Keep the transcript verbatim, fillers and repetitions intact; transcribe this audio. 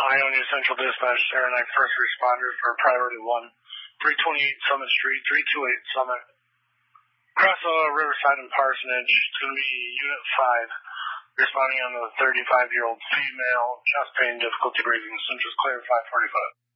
Ionia Central Dispatch, Sarah Knight, first responders for priority one, three twenty-eight Summit Street, three twenty-eight Summit. Across the Riverside and Parsonage, it's going to be Unit five, responding on the thirty-five-year-old female, chest pain, difficulty breathing, Central's clear, five forty-five.